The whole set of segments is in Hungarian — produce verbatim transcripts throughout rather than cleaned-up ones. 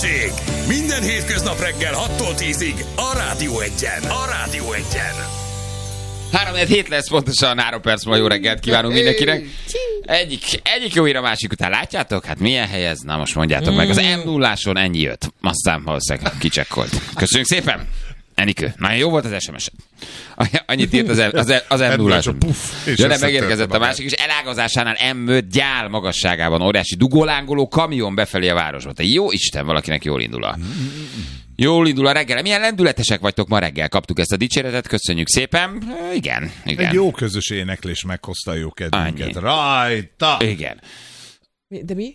Hőség! Minden hétköznap reggel hattól tízig a Rádió Egyen. A Rádió Egyen. három hét lesz pontosan, három perc múlva jó reggelt kívánunk mindenkinek. Egyik, egyik jó ír a másik után. Látjátok? Hát milyen hely ez? Na most mondjátok meg. Az em nulláson ennyi jött. Aztán valószínűleg kicsekkolt. Köszönjük szépen! Enikő, nagyon jó volt az es em es-ed. Annyit írt az, az, az em nulláson. Ja, de megérkezett a másik, és elágazásánál em öt gyál magasságában óriási dugólángoló kamion befelé a városba. Te jó Isten, valakinek jól indul a... Jól indul a reggel. Milyen lendületesek vagytok ma reggel? Kaptuk ezt a dicséretet, köszönjük szépen. Igen, igen. Egy jó közös éneklés meghozta a jó kedvünket. Rajta! Igen. De mi?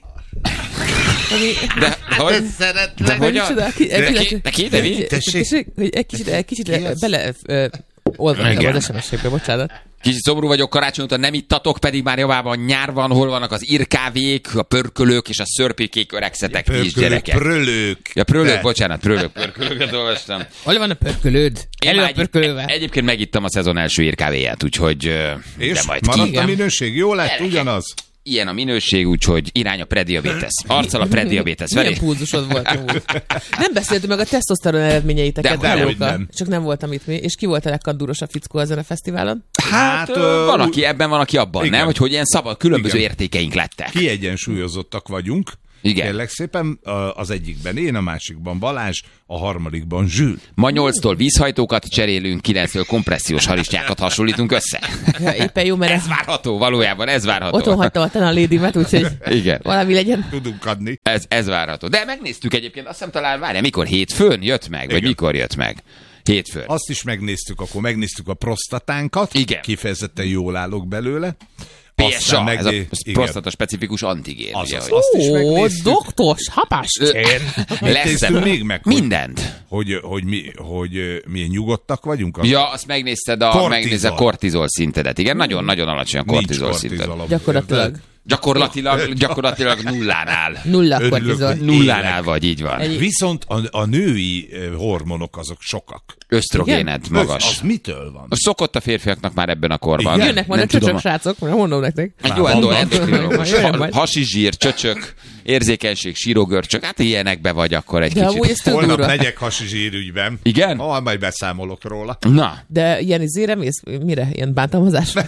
De hogy? De hogy? De ki? De mi? Tessék? Egy kicsit, egy kicsit bele olvadtam az es em es-ekbe, bocsánat. Kicsit szomorú vagyok, karácsony óta nem ittatok, pedig már javában nyár van, hol vannak az irkávék, a pörkölők és a szörpikék öregszetek is, gyerekek. Prölők. Ja, prölők, bocsánat, prölők, pörkölőket olvastam. Hol van a pörkölőd? Elő a pörkölővel. Egyébként megittam a szezon első irkávéját, úgyhogy... És de majd maradt ki? a minőség? Jó lett, ugyanaz? Ilyen a minőség, úgyhogy irány a prediabétesz. Arccal a prediabétesz. Milyen pulzusod volt amúgy? Nem beszéltünk meg a tesztoszteron eredményeiteket. De de nem. Csak nem voltam itt mi. És ki volt a legkandúrosabb fickó ezen a fesztiválon? Hát, hát ö, van, aki ebben, van, aki abban, igen. Nem? Hogy, hogy ilyen szabad, különböző igen. értékeink lettek. Kiegyensúlyozottak vagyunk. Igen. Kérlek szépen, az egyikben én, a másikban Balázs, a harmadikban Zsül. Ma nyolctól vízhajtókat cserélünk, kilenctől kompressziós harisnyákat hasonlítunk össze. Ja, éppen jó, mert ez várható, valójában ez várható. Otthon hagytam a talán lédimet, úgyhogy igen. Valami legyen. Tudunk adni. Ez, ez várható. De megnéztük egyébként, azt hiszem talán, várjál, mikor hétfőn jött meg, igen. Vagy mikor jött meg? Hétfőn. Azt is megnéztük, akkor megnéztük a prostatánkat. Igen. Kifejezetten jól állok belőle. pé es á, meg... ez a prostata specifikus antigén. Az, ugye, az, hogy... azt is Ó, doktors, hapástén. Lesz még meg, hogy, mindent. Hogy, hogy, mi, hogy milyen nyugodtak vagyunk. Az... Ja, azt megnézted a, megnézed a kortizol szintedet. Igen, nagyon-nagyon alacsony a kortizol szinted. Gyakorlatilag. Gyakorlatilag, gyakorlatilag nullánál. Nulla kortizol. Nullánál vagy, így van. Egy... Viszont a, a női hormonok azok sokak. Ösztrogénet magas. Az, az mitől van? Szokott a férfiaknak már ebben a korban. Igen? Jönnek majd a csöcsök, srácok, mondom nektek. Egy jó endokrinológus. Hasizsír, csöcsök, érzékenység, sírogörcsök, hát ilyenekbe vagy akkor egy de kicsit. Holnap megyek hasizsírügyben. Igen? Ah, majd beszámolok róla. Na. De ilyen izére mész? Mire? Ilyen bántalmazásra?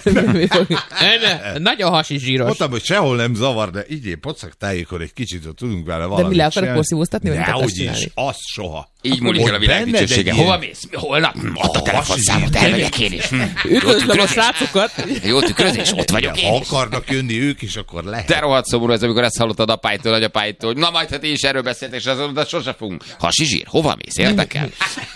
Nagyon hasizsíros. Mondtam, hogy sehol nem zavar, de így én pocak tájékon egy kicsit, hogy tudunk vele valamit. De mi le akarok porszívóztatni? Dehogy is, az soha. Így múlik el a világ dicsősége. Hova mész? Holnap? Ott a telefonszámot, elmegyek én is. Üdvözlöm a srácokat! Jó tükrözés, ott vagyok én is. is. Ha akarnak jönni ők is, akkor lehet. De rohadt szomorú ez, amikor ezt hallottad apáitól, nagyapáitól, hogy na majd, ha ti is erről beszéltek, és azt mondod, sose fogunk. Hasizsír, hova mész? Érdekel?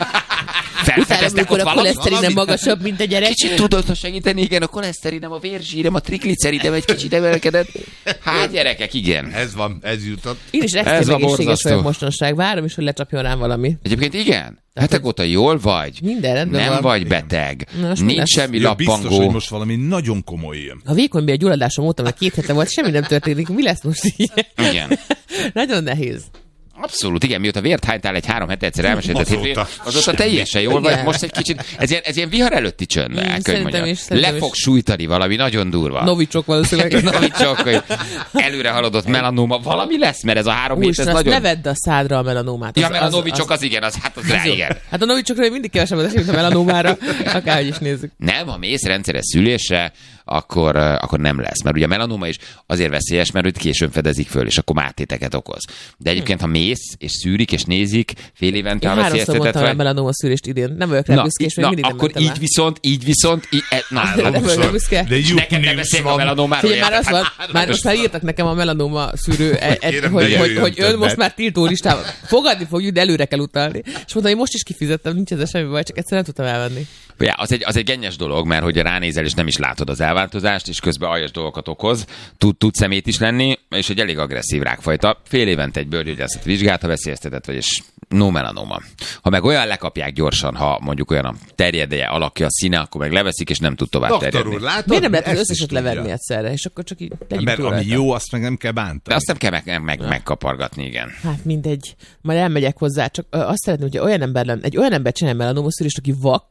Felfedeztek ott valamit? A koleszterinem magasabb, mint a gyerek. Kicsit tudod, ha segíteni, igen, a koleszterinem, a vérzsírem, a trigliceridem egy kicsit emelkedett. Hát gyerekek, igen. Ez van, ez jutott. Én is extrém egészséges vagyok mostanság. Várom is, hogy lecsapjon rám valami. Egyébként igen. Hetek óta jól vagy. Minden rendben nem van. vagy beteg. Na, nincs semmi ja, lappangó. Biztos, hogy most valami nagyon komoly jön. A vékonybél gyulladásom óta, mert két hete volt, semmi nem történik. Mi lesz most így? Igen. Nagyon nehéz. Abszolút, igen, mióta vért hánytál egy három hete egyszer elmesélted hétvégén, azóta teljesen jól vagy, most egy kicsit, ez ilyen, ez ilyen vihar előtti csönd, mm, szerintem is, le fog sújtani valami nagyon durva. Novicsok valószínűleg. Novicsok, hogy előre haladott melanóma, valami lesz, mert ez a három hét, ez nagyon... ne vedd a szádra a melanómát. Ja, mert a novicsok az, az igen, az, hát az rá, igen. Hát a novicsokra mindig kevesebbet esik, mint a melanómára, akárhogy is nézzük. Nem, ha mész rendszeres szülésre, akkor, akkor nem lesz. Mert ugye a melanóma is azért veszélyes, mert őt későn fedezik föl, és akkor máttéteket okoz. De egyébként, ha mész, és szűrik, és nézik, fél évente a veszélyeztetett vagy... Én háromszor mondtam a melanóma szűrést idén. Nem vagyok rá büszke, és még mindig nem akkor így viszont, így viszont... Így, e, na, nem vagyok büszke. Neked nem beszélek a melanómáról. Már az van, már most már írtak nekem a melanóma szűrő, hogy ön most már tiltó listával. Fogadni fogjuk, de előre kell utalni. És mondtam, hogy most is kifizettem, nincs ez semmi baj, csak egyszerűen nem tudtam elvenni. Ja, az egy, az egy gennyes dolog, mert hogy ránézel, és nem is látod az elváltozást, és közben aljas dolgokat okoz, tud, tud szemét is lenni, és egy elég agresszív rákfajta. Fél évente egy bőrgyógyászat vizsgált, ha veszélyeztetett vagy, és no melanoma. Ha meg olyan lekapják gyorsan, ha mondjuk olyan a terjedeje, alakja, a színe, akkor meg leveszik, és nem tud tovább Doktor terjedni. Úr, látod? Miért nem lehet az összeset levenni egyszerre, és akkor csak így legyünk mert túl ami rajta. jó, azt meg nem kell bántani. De azt nem kell meg, meg, meg, megkapargatni, igen. Hát mindegy. Majd elmegyek hozzá, csak ö, azt szeretném, hogy olyan ember lenne, egy olyan ember csinál melanóma szűrést, aki vak,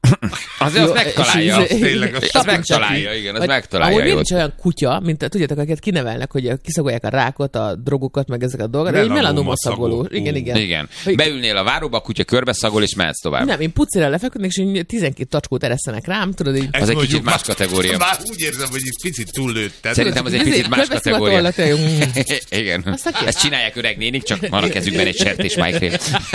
Azért azt megtalálja. és- és- tényleg, az Az megtalálja, igen, az Vagy megtalálja. Ahol jót. nincs olyan kutya, mint tudjátok, akiket kinevelnek, hogy kiszagolják a rákot, a drogokat, meg ezeket a dolgokat. Egy Melanoma melanoma szagoló. szagol. Igen, igen. Igen. Hogy- Beülnél a váróba, a kutya körbe szagol, és mehetsz tovább. Nem, én pucira lefeküdnék, és így tizenkét tacskót eresztenek rám, tudod, így... Ez Az egy mondjuk kicsit más már- kategória. Már úgy érzem, hogy itt picit túllőtted. Szerintem az egy Ezért picit más körbeszimatolva kategória. tényleg, mm. Igen. Aztán ki- Ezt csinálják öreg nénik, csak van a kezükben egy sertés májkrém.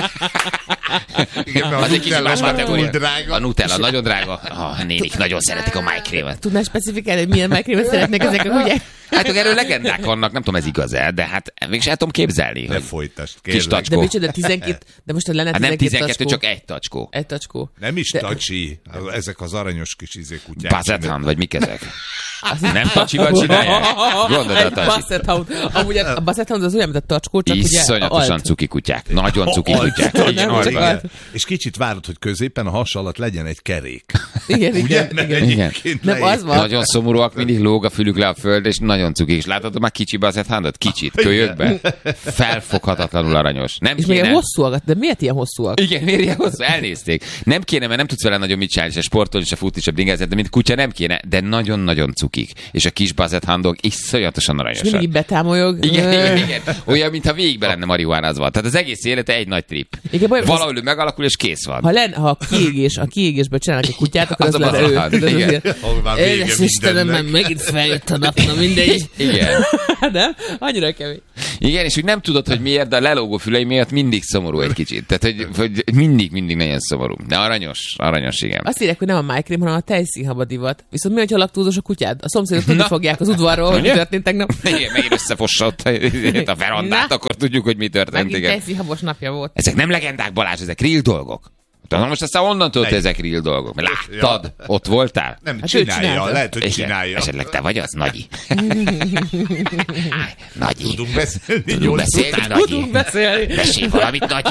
Igen, mert Az egy kicsit más már kategória. túl drága. A Nutella nagyon drága. A nénik nagyon szeretik a májkrémet. Tudnál specifikálni, hogy milyen májkrémet szeretnék ezek a kutyák? Hát erről legendák vannak, nem tudom, ez igaz-e, de hát mégis el tudom képzelni. Ne Hogy folytasd, kis kérlek. De tacskó. micsoda, tizenkét, de most lenne Hát nem tizenkét tizenkettő, tacskó. csak egy tacskó. Egy tacskó. Nem is De- tacsi, ezek az aranyos kis izé kutyák. Basset Hound, vagy mik ezek? Nem tacsival csinálják? Gondolod a Egy tacsi. Basset Hound. Amúgy a Basset Hound az olyan, mint a tacskó, csak ugye Iszonyatosan alt. cuki kutyák. Nagyon cuki Alt. kutyák. Nem, Igen, csak altban. alt. És kicsit várod, hogy középen a has alatt legyen egy kerék. Igen, Ugye? igen, Mert igen. egyébként Nem, leér- az van. Nagyon szomorúak, mindig lóg a fülük le a föld, és nagyon cukik. És látod már kicsi Basset Houndot? Kicsit, kölyökbe. Felfoghatatlanul aranyos. Nem És még kéne... hosszúak, de miért ilyen hosszúak? Igen, miért ilyen hosszú? Elnézték. Nem kéne, mert nem tudsz vele nagyon mit csinálni, se sportolni, se futni, se bringázni, de mint kutya nem kéne, de nagyon-nagyon cukik. És a kis Basset Houndok iszonyatosan És mindig aranyosak. így betámolyog. Igen, Ö, igen, igen. Olyan, mintha végbe lenne marihuánázva. Tehát az egész élete egy nagy trip. Igen, baj, Valahol ő megalakul, és kész van. Ha, len, ha a kiégés, a kiégésből csinálnak egy kutyát, akkor Az az, a az Basset lenne ő. Hound, Tudod, az igen. ilyen, Ahol már vége Édes Istenem, mindennek. már megint feljött a nap, na mindegy. Igen. Nem? Annyira kemény. Igen, és úgy nem tudod, hogy miért, de a lelógó fülei miatt mindig szomorú egy kicsit. Tehát, hogy, hogy mindig, mindig nagyon szomorú. De aranyos, aranyos, igen. Azt írják, hogy nem a májkrém, hanem a tejszínhaba divat. Viszont mi, hogyha laktózos a kutyád? A szomszédok tudni Na. fogják az udvarról, hogy mi Ugye? történt tegnap. Igen, megint összefossa ott a- a verandát, Na. akkor tudjuk, hogy mi történt. Megint Igen. tejszínhabos napja volt. Ezek nem legendák, Balázs, ezek real dolgok. Na most aztán onnan tudod, hogy ezek real dolgok. Mert láttad, ott voltál? Nem, Hát ő csinálja, csinálta. lehet, hogy Igen. csinálja. Esetleg te vagy az, Nagyi. Nagyi. Tudunk beszélni Tudunk nyolc beszélni, után. Nagyi. Tudunk beszélni. Mesélj valamit, Nagyi.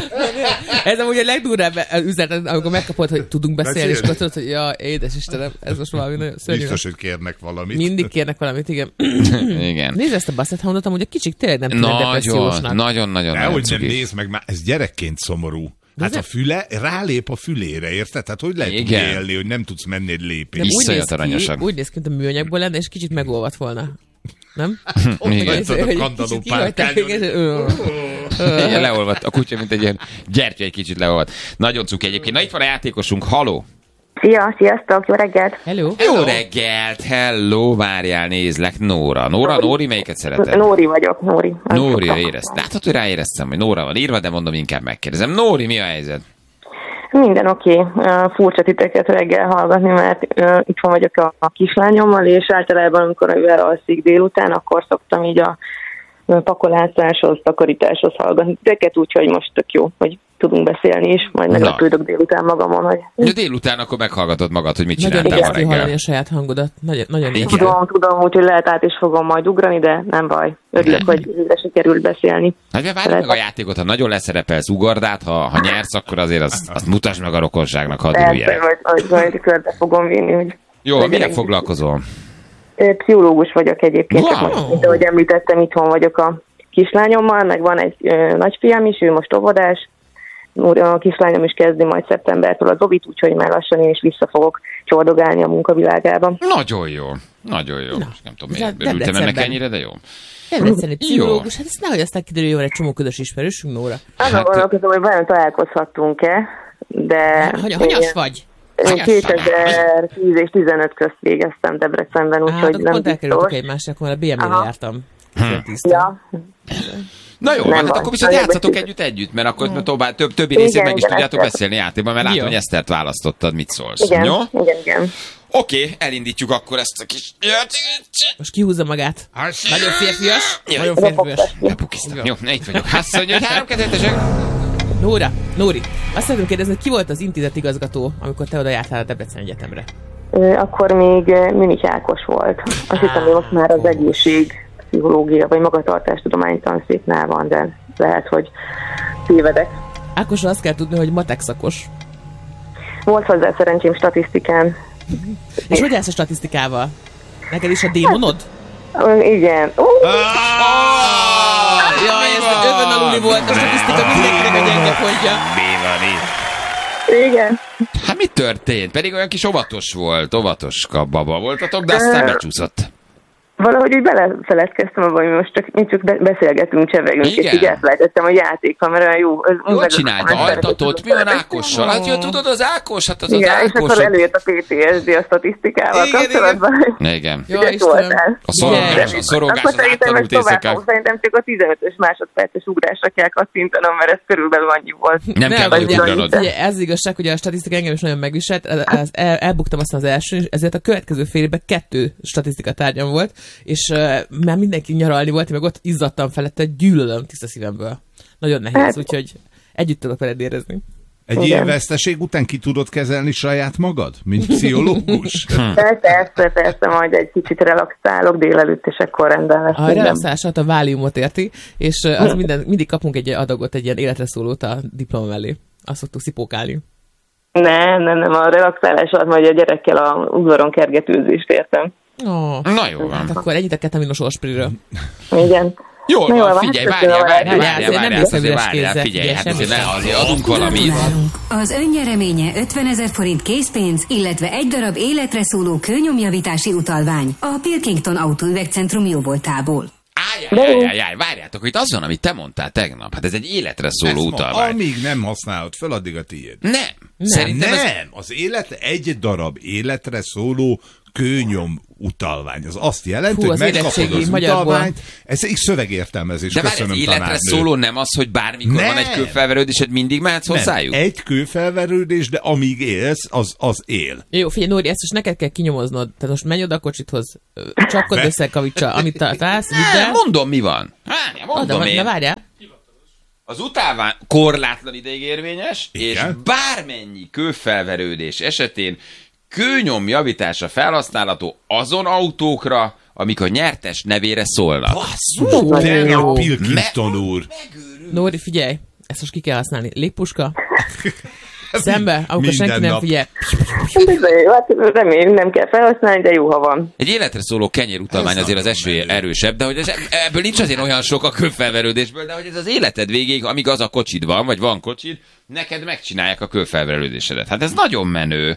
Ez amúgy a legdurvább üzenet, amikor megkapod, hogy tudunk beszélni, és Beszélni. akkor tudod, hogy ja, édes Istenem, ez most valami nagyon szörnyű. Biztos, hogy kérnek valamit. Mindig kérnek valamit, igen. Igen. Nézd ezt a Basset Houndot, amúgy a kicsik tényleg nem tűnnek Nagyon, depressziósnak. nagyon, nagyon, nagyon Nehogy nem cuki. nézd meg, már ez gyerekként szomorú. Hát ez a füle rálép a fülére, érted? Hát hogy lehet úgy Igen. élni, hogy nem tudsz menni egy Nem lépést? Is- úgy néz, Iszonyat ki, aranyosak. úgy néz ki, mint a műanyagból lenne, és kicsit megolvadt volna. Nem? Igen. Látod a Hogy kandalló kicsit kihagyták, párkányon. igen, ö, Igen, leolvadt. A kutya, mint egy ilyen gyertya, egy kicsit leolvadt. Nagyon cuki egyébként. Na itt van a játékosunk. Haló. Szia, sziasztok, jó reggelt! Hello. Jó reggelt, hello, várjál, nézlek. Nóra. Nóra, Nóri, melyiket szereted? Nóri vagyok, Nóri. Nórira érezt. Látod, hogy ráéreztem, hogy Nóra van írva, de mondom, inkább megkérdezem. Nóri, mi a helyzet? Minden oké. Okay. Furcsa titeket reggel hallgatni, mert uh, itt van vagyok a, a kislányommal, és általában, amikor ő elalszik délután, akkor szoktam így a uh, pakolátszáshoz, takarításhoz hallgatni titeket, úgyhogy most tök jó, hogy tudunk beszélni is, majd meglepődök délután magamon, hogy... De délután akkor meghallgatod magad, hogy mit Nagyon csináltál ma ijesztő hallani reggel. a saját hangodat. Nagyon, nagyon Igen. ijesztő. Tudom, tudom, úgyhogy lehet át is fogom majd ugrani, de nem baj. Örülök, hogy végre sikerült beszélni. Hát de várj meg a játékot, ha nagyon leszerepelsz, ugord át, ha, ha nyersz, akkor azért azt, azt mutasd meg a rokonságnak, hadd Persze, üljenek. hogy, hogy majd körbe fogom vinni, hogy... Jó, legyenek- minek foglalkozol? Ö, Pszichológus vagyok egyébként, csak Wow. most, mint ahogy említettem, itthon vagyok a kislányommal, meg van egy ö, nagyfiam is, ő most óvodás, a kislányom is kezdi majd szeptembertől az ovit, úgyhogy már lassan én is vissza fogok csordogálni a munkavilágába. Nagyon jó, nagyon jó. Most nem tudom, miért de- örültem ennek Debrecenben. ennyire, de jó. Nem egyszerűen egy pszichológus, hát ezt nehogy aztán kiderül, hogy van egy csomó közös ismerősünk, Nóra. Azon Hát- gondolkozom, hogy vajon találkozhatunk-e, de... Hogy, hanyas vagy? Én kétezer-tíz és tizenöt közt végeztem Debrecenben, Hát, úgyhogy akkor nem pont elkerültük biztos. egymásra, akkor már a bé em é-re Aha. jártam. Ja, Na jó, Nem hát baj. akkor viszont Nagyon játszatok beszélek. együtt együtt, mert akkor tovább, több, többi Igen, részét meg is igen, tudjátok Eszter. beszélni játékban, mert látom, Jó. hogy Esztert választottad, mit szólsz. igen, Jó? igen, igen. Oké, elindítjuk akkor ezt a kis... Most kihúzza magát. Nagyon férfias. Jó. Nagyon férfias. Bepukiztam. Jó, itt vagyok. Azt mondja, hogy három kezetesek. Nóra, Nóri, azt szeretném kérdezni, hogy ki volt az intézet igazgató, amikor te oda jártál a Debrecen Egyetemre? Ö, Akkor még ö, Münich Ákos volt. Azt hiszem, hogy most már az egészség, pszichológia vagy magatartástudomány tanszéknál van, de lehet, hogy tévedek. Ákosra azt kell tudni, hogy matek szakos. Volt hozzá szerencsém statisztikán. És hogy állsz a statisztikával? Neked is a démonod? Ö, Igen. Ó, Jaj, ez övön aluli volt a statisztika mindenkinek a gyenge pontja. Mi van itt? Igen. Hát mi történt? Pedig olyan kis óvatos volt, óvatos baba voltatok, de aztán becsúszott. Valahogy úgy belefeledkeztem abban, hogy most csak, mi csak beszélgetünk, csevegünk, és így elfelejtettem a játékkal, mert olyan jó. Jól csinálta, altatott, mi van Ákossal? Hát jó, tudod, az Ákos, hát az igen, az Ákos. Igen, és akkor előjött a pé té es dé a statisztikával igen, kapcsolatban. Igen. igen. Jó, Istenem. A szorongás, a szorongás az áttanult éjszakák. Szerintem csak a tizenötös másodperces ugrásra kell kattintanom, mert ez körülbelül annyi volt. Nem, nem kell nagyot ugranod. Ez igazság, hogy a statisztika engem is nagyon megviselt, el, elbuktam aztán az első, ezért a következő fél évben kettő statisztika tárgyam volt, és uh, már mindenki nyaralni volt, én meg ott izzadtam felette, gyűlölöm tiszta szívemből. Nagyon nehéz, hát, úgyhogy együtt tudok veled érezni. Egy igen. ilyen veszteség után ki tudod kezelni saját magad, mint pszichológus? Persze, persze, majd egy kicsit relaxálok délelőtt, és akkor rendben lesz. A relaxálását a váliumot érti, és az minden, mindig kapunk egy adagot, egy ilyen életre szólót a diploma mellé. Azt szoktuk szipókálni. Nem, nem, nem, a relaxálás az majd a gyerekkel a udvaron kergetőzést értem. Oh, na jó van. Hát akkor együtt a ketaminos orspiriről. Igen. Jól van, van, figyelj, várjál, várjál, várjál, várjál, várjál, várjál, figyelj, hát azért, azért adunk valamit. Az önnyereménye ötvenezer forint készpénz, illetve egy darab életre szóló kőnyomjavítási utalvány a Pilkington Autóüvegcentrum jóvoltából. Ájjáj, ájjáj, várjátok, hogy az van, amit te mondtál tegnap. Hát ez egy életre szóló utalvány. Amíg nem használod fel, addig a tiéd. Nem. Nem, Szerintem nem. Ez... az élet egy darab életre szóló kőnyom utalvány. Az azt jelenti, hú, hogy megkapod az magyarból. utalványt. Ez egy szövegértelmezés. De köszönöm, várj, az életre szóló nem az, hogy bármikor nem. van egy kőfelverődésed, mindig mehetsz hozzájuk? Nem. Egy kőfelverődés, de amíg élsz, az, az él. Jó, figyelj, Nóri, ezt is neked kell kinyomoznod. Tehát most menj oda a kocsithoz, csapkod össze kavicsa, amit találsz, vidd el. Mondom, mi van. Várjál, mondom én. Na várjál. Az utálvány korlátlan ideig érvényes, igen. és bármennyi kőfelverődés esetén kőnyom javítása felhasználható azon autókra, amik a nyertes nevére szólnak. Basszus, te a Pilkington úr. Nóri, figyelj, ezt most ki kell használni. Légpuska, szembe, amikor senki nem figyel. Hát remélem, nem kell felhasználni, de jó, ha van. Egy életre szóló kenyérutalvány azért az eső erősebb, de hogy ez, ebből nincs azért olyan sok a kőfelverődésből, de hogy ez az életed végéig, amíg az a kocsid van, vagy van kocsid, neked megcsinálják a kőfelverődésedet. Hát ez nagyon menő.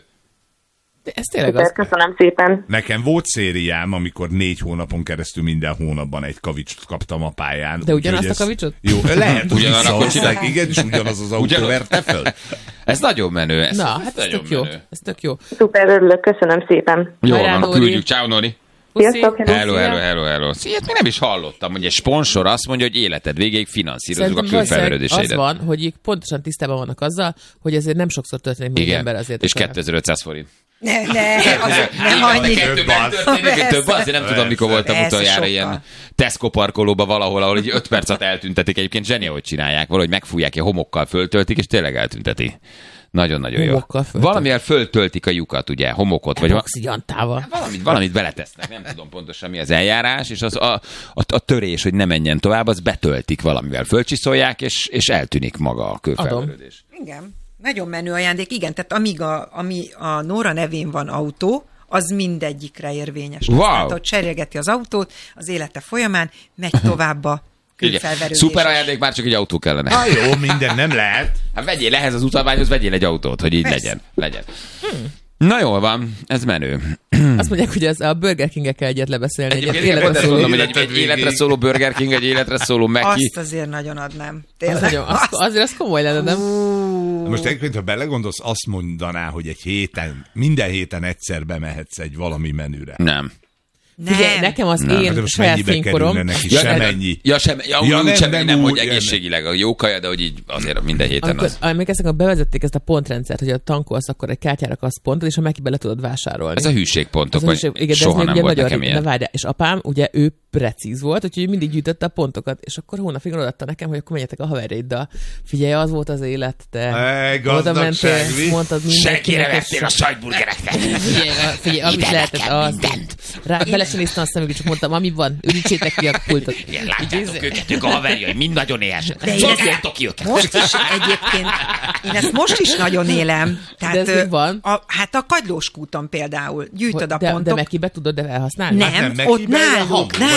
De ez tényleg az. Köszönöm szépen. Nekem volt szériám, amikor négy hónapon keresztül minden hónapban egy kavicsot kaptam a pályán. De ugyanazt a kavicsot? Jó, lehet, hogy ugyanaz a kocsinak, igen, és ugyanaz az autó verte föl. Ez nagyon menő. Ez, na, ez hát ez tök jó. menő. Ez tök jó. Szuper, örülök, köszönöm szépen. Jó van, küldjük. Ciao, Nori. Sziasztok, hello, hello, hello, hello. Ilyet még nem is hallottam, hogy egy sponsor azt mondja, hogy életed végéig finanszírozunk a kőfelverődéseidet. Az van, hogy ők pontosan tisztában vannak azzal, hogy ezért nem sokszor történik még ember azért. És kétezer-ötszáz forint. Ne, ne, az nem annyi. Több, több, azért nem tudom, mikor voltam utoljára ilyen Tesco parkolóba valahol, ahol egy öt percet eltüntetik. Egyébként zseni, hogy csinálják. Valahogy megfújják, a homokkal föltöltik, és tényleg eltünteti. Nagyon-nagyon jó. Valamivel föltöltik a lyukat, ugye, homokot. Vagy oxidantával. Valamit, valamit beletesznek, nem tudom pontosan mi az eljárás, és az a, a, a törés, hogy ne menjen tovább, az betöltik valamivel. Fölcsiszolják, és, és eltűnik maga a kőfelverődés. Igen. Nagyon menő ajándék, igen, tehát amíg a, ami a Nóra nevén van autó, az mindegyikre érvényes. Wow. Tehát ott cserélgeti az autót, az élete folyamán, megy tovább a kőfelverődés. Szuper ajándék, már csak egy autó kellene. Ha jó, minden nem lehet. Hát vegyél ehhez az utalványhoz, vegyél egy autót, hogy így Persze. legyen. legyen. Hmm. Na jól van, ez menő. Azt mondják, hogy ez a Burger King-ekkel egyet lebeszélni. Egy életre szóló, mondom, hogy egy, egy életre szóló Burger King, egy életre szóló Mackie. Azt azért nagyon adnám. Az nagyon, az, azért az komoly lenne, nem? Most egyébként, ha belegondolsz, azt mondaná, hogy egy héten, minden héten egyszer bemehetsz egy valami menüre. Nem. Nem. Figyelj, nekem az nem. én hát saját fénykorom. Ja, semennyi. Ja, sem, ja, ja nem, semmi, nem, nem, nem, hogy egészségileg a jó kaja, de hogy így azért minden héten amikor, az. Amikor bevezették ezt a pontrendszert, hogy a tankolsz, akkor egy kártyára kapsz pontot, és a Mekibe le tudod vásárolni. Ez a hűségpontok, vagy hűség, igen, soha nem volt nekem ilyen. Várjál, és apám, ugye ő precíz volt, úgyhogy mindig gyűjtötte a pontokat, és akkor hónapig odaadta nekem, hogy akkor menjetek a haverjaiddal. Figyelj, az volt az élet, te. Oda mentél, mondtad mindenkinek. Senkire a sajtburgereknek. Figyelj, figyelj, amit lehetett, az. Bele sem néztem a szemükbe, csak mondtam, ami van, ürítsétek ki a pultot. Igen, látjátok őket, ők a haverjai, mind nagyon éhesek. Szolgáljátok ki őket. Most is egyébként, én ezt most is nagyon élem. Tehát, de ez van? A, hát a Kagylós kúton például gyűjtöd a de, pontok. De Mekibe tudod de elhasználni? Nem, hát nem ott náluk, náluk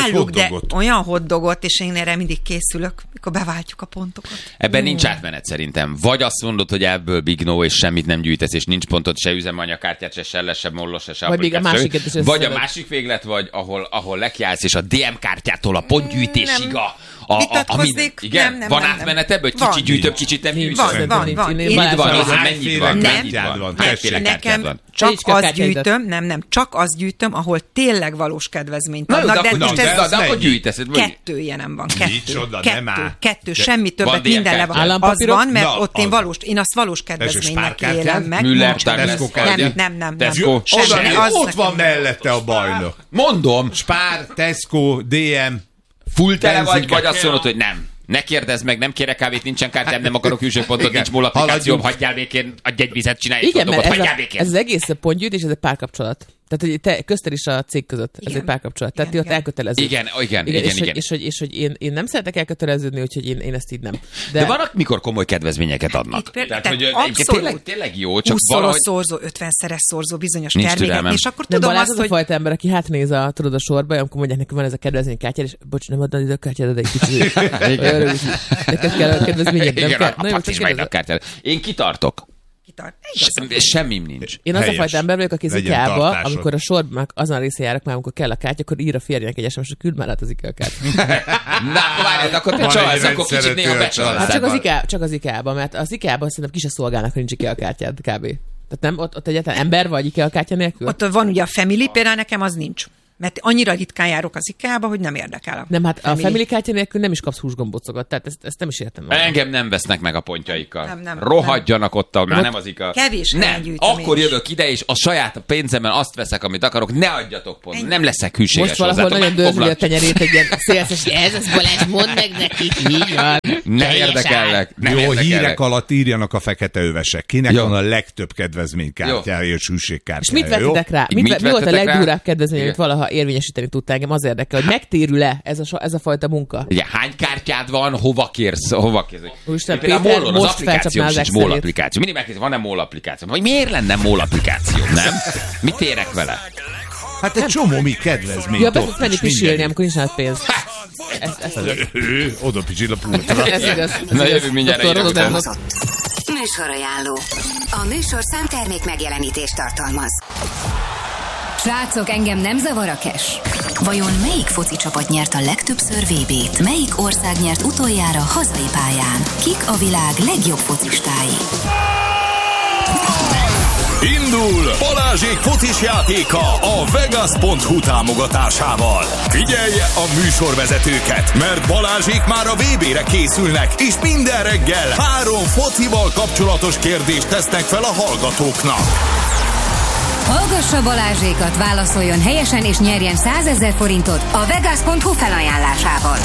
náluk, de olyan hotdogot, és én erre mindig készülök, mikor beváltjuk a pontokat. Ebben nincs átmenet szerintem. Vagy azt mondod, hogy ebből big no, és semmit nem gyűjtesz, és nincs pontod, se üzemanyagkártyát, se selles, se mollos, se se Vagy még a másiket is Vagy a másik véglet, vagy ahol, ahol lekiállsz, és a dé em kártyától a pontgyűjtésig a... A, a, a minden, igen? Nem, nem, van nem, átmenet ebből, hogy kicsit gyűjtöm, kicsit nem gyűjtöm? Van, van, van. Így van, az, hogy mennyit van, mennyit kártyád van. van? Hányféle kártyád van? Csak azt gyűjtöm, nem, nem, csak azt gyűjtöm, ahol tényleg valós kedvezményt Na, adnak. de, de, most de, ez de akkor gyűjtesz. kettő ilyenem van, kettő. Micsoda, kettő, nem áll. kettő, semmi többet, dé em minden le van. kártya? Az van, mert Na, ott én az. valós, én azt valós kedvezménynek spárkártyád? élem meg. Müller, Nincs Douglas, kedvezmény. kártya? Nem, nem, nem. Tesco? nem. Oda, Semmi, az ott nekem van nem. mellette a bajnok. Mondom, Spár, Tesco, dé em. full tele vagy, Benzinkártya. vagy azt mondod, hogy nem. Ne kérdezz meg, nem kérek kávét, nincsen kártyám, nem akarok külsőpontot, Igen. nincs mól applikációm, Haladjunk. hagyjál békén, adj egy vizet, csinálj egy Igen, mert hotdogot, ez, hagyjál a, békén. ez az egész pontgyűjtés, ez egy párkapcsolat. Tehát, hogy te közted is a cég között, ez Igen. egy párkapcsolat. Tehát Igen, ti ott igen. elköteleződ. Igen, igen, igen, és, igen. Hogy, és, hogy, és hogy én, én nem szeretek elköteleződni, úgyhogy én, én ezt így nem. De, de vannak, mikor komoly kedvezményeket adnak. Itt például- Tehát, hogy tehát egyébként abszolút. tényleg, tényleg jó, csak húszszoros valahogy... szorzó, ötvenszeres szorzó bizonyos Nincs termékek, türelmem. és akkor Nem, tudom Balázs azt, az a hogy fajta ember, aki hátnéz a, tudod, a sorba, amikor mondják neki, van ez a kedvezménykártyád, és bocs, nem adod ide a kártyád, de egy kicsit. Neked kell a kedvezményed, nem Igen, kell. a Na jó, pacis meg a kártyát. Én kitartok. kitart. Se- Semmim nincs. Én az Helyes. a fajta ember vagyok, aki az Legyen IKEA-ba, tartásod. amikor a sorban azon a részén járok már, amikor kell a kártya, akkor ír a férjének egy es em es-t, küld már át az IKEA kártyát. Na, akkor várjál, akkor te Van csalsz, egy akkor kicsit rendszerető néha a becsalsz. Hát csak az, ebben. IKEA, csak az IKEA-ban, mert az IKEA-ban szerintem ki se szolgálnak, hogy nincs IKEA kártyád kb. Tehát nem, ott, ott egyáltalán ember vagy IKEA kártya nélkül? Ott van ugye a Family, például nekem az nincs. Mert annyira ritkán járok az IKEA-ba, hogy nem érdekel a Nem, hát Family. a Family kártya nélkül nem is kapsz húsgombocokat, tehát ezt, ezt nem is értem. Engem nem vesznek meg a pontjaikkal. Nem, nem, Rohadjanak ott, már nem az IKEA. Kevés Nem, helyen gyűjtöm akkor én is. jövök ide, és a saját pénzemben azt veszek, amit akarok, ne adjatok pont. Nem leszek hűséges Most valahol hozzátok, nagyon dörzsüli a megfoglak. tenyerét egy ilyen szélszes, ez az Balázs, mondd meg nekik, így van. Nem Teljes érdekellek. Nem Jó, érdekelek. hírek alatt írjanak a fekete övesek. Kinek Jó. van a legtöbb kedvezménykártyája és hűségkártyája? És mit jó? vettetek rá? Mit Mit, mi volt a vettetek rá? legdurább kedvezmény, amit Igen. valaha érvényesíteni tudtál? Engem az érdekel, hogy megtérül-e ez a, so- ez a fajta munka? Ugye, hány kártyád van, hova kérsz, hova kérsz? Úristen, Például Péter, Mollon az most applikáció felcsapná az sincs Excelét. MOL applikáció. Mindig megkérdezi, van-e MOL applikáció? Vagy miért lenne MOL applikáció, nem? Mit érek vele? Hát egy csomó mi kedvezményt. Ja, be ott tudsz menni is pisilni, mindenki. amikor nincs nálad pénz. Ez, ez, ez, Ő, oda picsil a pultra. ez igaz. Ez Na, igaz. jövünk mindjárt doktor egyre Rodot után. elmondott. Műsorajánló. A műsorszám termék megjelenítést tartalmaz. Srácok, engem nem zavar a cash. Vajon melyik foci csapat nyert a legtöbbször vé bét? Melyik ország nyert utoljára hazai pályán? Kik a világ legjobb focistái? Indul Balázsék focis játéka a Vegas pont hu támogatásával. Figyelje a műsorvezetőket, mert Balázsék már a vé bére készülnek, és minden reggel három focival kapcsolatos kérdést tesznek fel a hallgatóknak. Hallgassa Balázsékat, válaszoljon helyesen és nyerjen százezer forintot a Vegas pont hu felajánlásával.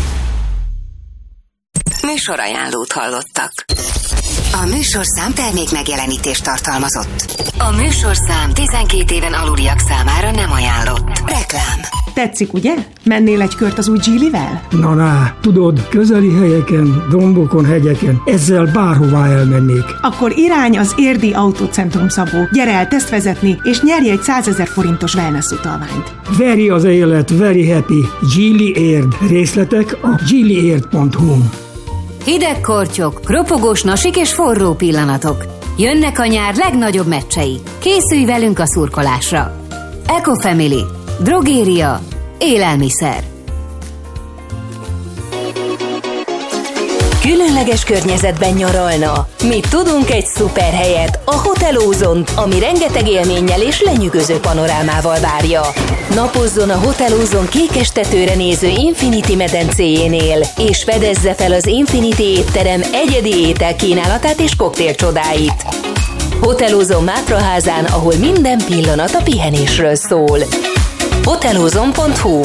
Műsorajánlót hallottak. A műsorszám termék megjelenítést tartalmazott. A műsorszám tizenkét éven aluliak számára nem ajánlott. Reklám. Tetszik, ugye? Mennél egy kört az új Geely-vel? Na, na, tudod, közeli helyeken, dombokon, hegyeken, ezzel bárhová elmennék. Akkor irány az Érdi Autócentrum, Szabó. Gyere el tesztvezetni, és nyerj egy százezer forintos wellness utalványt. Veri az élet, very happy. Geely Érd. Részletek a geely érd pont hu. Hideg kortyok, ropogós nasik és forró pillanatok. Jönnek a nyár legnagyobb meccsei. Készülj velünk a szurkolásra. Ecofamily. Drogéria. Élelmiszer. Különleges környezetben nyaralna. Mi tudunk egy szuper helyet, a Hotel Ozont, ami rengeteg élménnyel és lenyűgöző panorámával várja. Napozzon a Hotel Ozon kékes tetőre néző Infinity medencéjénél, és fedezze fel az Infinity étterem egyedi ételkínálatát és koktél csodáit. Hotel Ozon Mátraházán, ahol minden pillanat a pihenésről szól. hotelozon pont hu.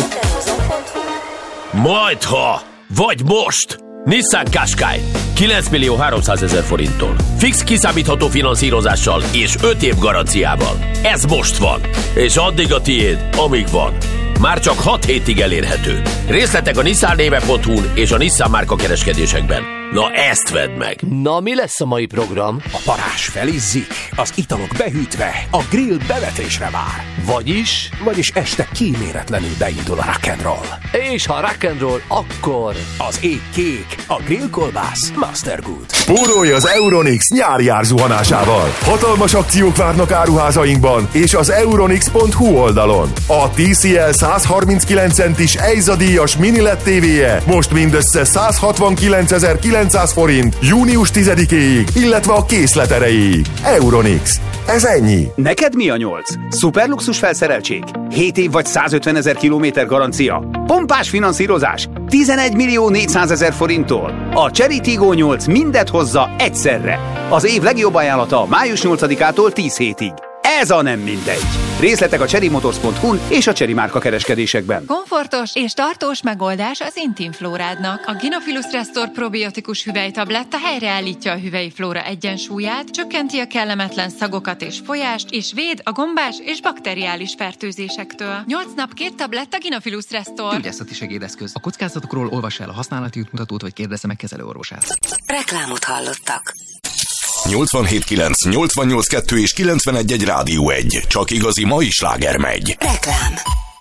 Majdha, vagy most! Nissan Qashqai kilenc millió háromszázezer forinttól. Fix kiszámítható finanszírozással és öt év garanciával. Ez most van, és addig a tiéd, amíg van. Már csak hat hétig elérhető. Részletek a nissan néve pont hu és a Nissan márka kereskedésekben. Na ezt vedd meg! Na, mi lesz a mai program? A parázs felizzik, az italok behűtve, a grill bevetésre vár. Vagyis? Vagyis este kíméletlenül beindul a rock'n'roll. És ha rock'n'roll, akkor... Az ég kék, a grillkolbász Mastergood. Spórolj az Euronix nyári árzuhanásával. Hatalmas akciók várnak áruházainkban és az euronix pont hu oldalon. A té cé el száz harminckilenc centis Eiza díjas mini el é dé tévéje most mindössze száz hatvankilencezer-kilencszáz forint június tizedikéig, illetve a készlet erejéig. Euronix. Ez ennyi. Neked mi a nyolc? Szuperluxus felszereltség? hét év vagy százötvenezer kilométer garancia? Pompás finanszírozás? tizenegy millió négyszázezer forinttól. A Chery Tiggo nyolc mindet hozza egyszerre. Az év legjobb ajánlata május nyolcadikától tíz hétig. Ez a nem mindegy. Részletek a chery motors pont hu-n és a Chery márka kereskedésekben. Komfortos és tartós megoldás az Intim Flórádnak. A Gynophilus Restore probiotikus hüvelytabletta helyreállítja a hüvelyi flóra egyensúlyát, csökkenti a kellemetlen szagokat és folyást, és véd a gombás és bakteriális fertőzésektől. nyolc nap két tabletta Gynophilus Restore. Gyógyászati segédeszköz. A kockázatokról olvassa el a használati útmutatót, vagy kérdezze meg kezelőorvosát. Reklámot hallottak. nyolcvanhét kilenc, nyolcvannyolc kettő és kilencvenegy egy Rádió egy. Csak igazi mai sláger megy. Reklám.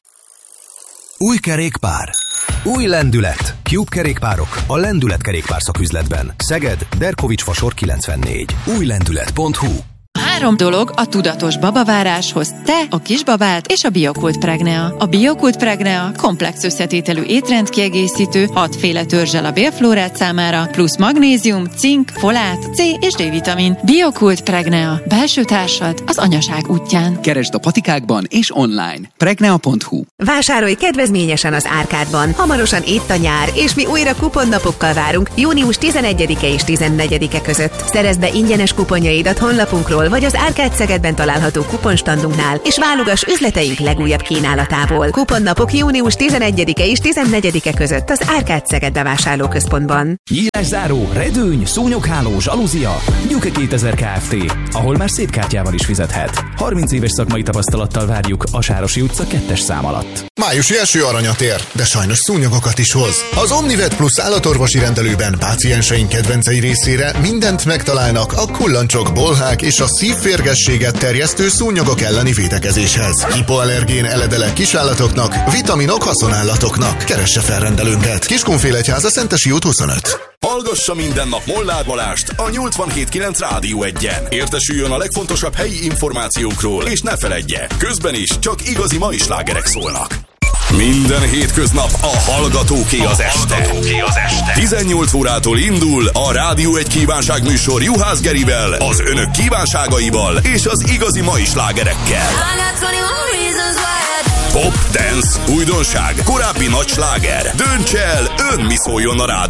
Új kerékpár. Új lendület. Cube kerékpárok a Lendület kerékpár szaküzletben. Szeged, Derkovics fasor kilencvennégy. új lendület pont hu. Három dolog a tudatos babaváráshoz: te, a kisbabád és a Biokult Pregnea. A Biokult Pregnea komplex összetételű étrendkiegészítő, hatféle törzsel a bélflórát számára, plusz magnézium, cink, folát, C és D-vitamin. Biokult Pregnea. Belső társad az anyaság útján. Keresd a patikákban és online. pregnea pont hu. Vásárolj kedvezményesen az Árkádban. Hamarosan itt a nyár, és mi újra kuponnapokkal várunk június tizenegyedike és tizennegyedike között. Szerezd be ingyenes kuponjaidat honlapunkról, vagy az Árkád Szegedben található kuponstandunknál, és válogass üzleteink legújabb kínálatából. Kuponnapok június tizenegyedike és tizennegyedike között az Árkád Szeged bevásárlóközpontban. Nyílászáró, redőny, szúnyogháló, zsalúzia, Gyuke kétezer Kft., ahol már szép kártyával is fizethet. harminc éves szakmai tapasztalattal várjuk a Sárosi utca kettes szám alatt. Májusi első aranyat ér, de sajnos szúnyogokat is hoz. Az Omnivet Plus állatorvosi rendelőben pácienseink kedvencei részére mindent megtalálnak a kullancsok, bolhák és a szívférgességet terjesztő szúnyogok elleni védekezéshez. Hipoallergén eledele kisállatoknak, vitaminok haszonállatoknak. Keresse fel rendelőnket. Kiskunfélegyháza, Szentesi út huszonöt. Hallgassa minden nap Molnár Balást a nyolcvanhét kilenc Rádió egyen. Értesüljön a legfontosabb helyi információkról, és ne feledje, közben is csak igazi mai slágerek szólnak. Minden hétköznap a Hallgatóké az este. tizennyolc órától indul a Rádió egy kívánságműsor Juhász Gerivel, az önök kívánságaival és az igazi mai slágerekkel. Pop, dance, újdonság, korábbi nagy sláger. Dönts el, ön mi szóljon a rádió.